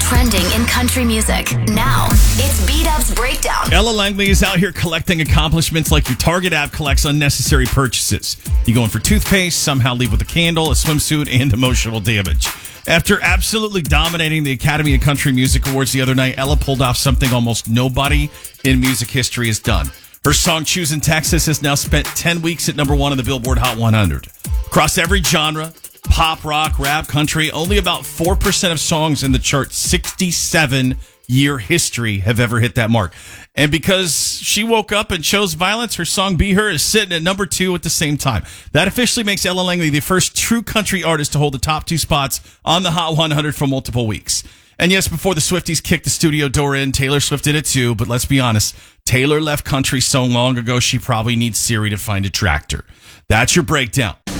trending in country music. Now, it's B-Dub's Breakdown. Ella Langley is out here collecting accomplishments like your Target app collects unnecessary purchases. You go in for toothpaste, somehow leave with a candle, a swimsuit, and emotional damage. After absolutely dominating the Academy of Country Music Awards the other night, Ella pulled off something almost nobody in music history has done. Her song, Choosing Texas, has now spent 10 weeks at number 1 on the Billboard Hot 100. Across every genre, pop, rock, rap, country, only about 4% of songs in the chart's 67-year history have ever hit that mark. And because she woke up and chose violence, her song Be Her is sitting at number 2 at the same time. That officially makes Ella Langley the first true country artist to hold the top 2 spots on the Hot 100 for multiple weeks. And yes, before the Swifties kicked the studio door in, Taylor Swift did it too. But let's be honest, Taylor left country so long ago, she probably needs Siri to find a tractor. That's your breakdown.